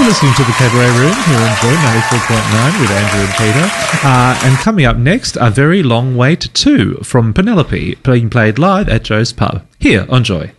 listening to the Cabaret Room here on Joy 94.9 with Andrew and Peter. And coming up next, A Very Long Way to Two from Penelope, being played live at Joe's Pub, here on Joy.